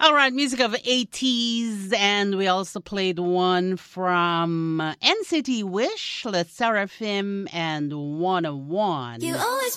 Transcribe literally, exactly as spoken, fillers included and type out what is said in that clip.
All right, music of eighties, and we also played one from uh, N C T Wish, Le Seraphim, and one oh one. You always